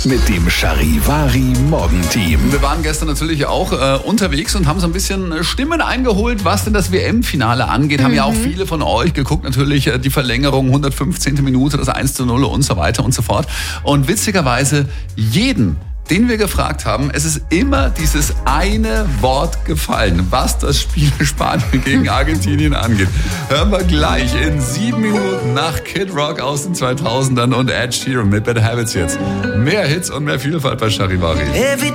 mit dem Charivari Morgenteam. Wir waren gestern natürlich auch unterwegs und haben so ein bisschen Stimmen eingeholt, was denn das WM-Finale angeht. Haben ja auch viele von euch geguckt, natürlich die Verlängerung, 115. Minute, das 1:0 und so weiter und so fort. Und witzigerweise jeden, den wir gefragt haben, es ist immer dieses eine Wort gefallen, was das Spiel Spanien gegen Argentinien angeht. Hören wir gleich in 7 Minuten nach Kid Rock aus den 2000ern und Ed Sheeran mit Bad Habits jetzt. Mehr Hits und mehr Vielfalt bei Charivari.